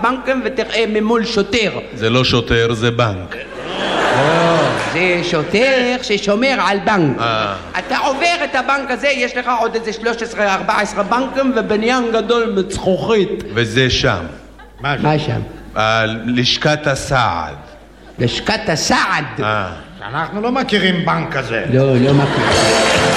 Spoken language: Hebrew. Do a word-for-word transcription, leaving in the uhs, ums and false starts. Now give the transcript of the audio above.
הבנקים ותראה ממול שוטר. זה לא שוטר, זה בנק. זה שוטר ששומר על בנק. אתה עובר את הבנק הזה, יש לך עוד איזה שלוש עשרה ארבע עשרה בנקים ובניין גדול מצחוכית. וזה שם. מה שם? לשכת הסעד. לשכת הסעד? אנחנו לא מכירים בנק כזה. לא, לא מכירים.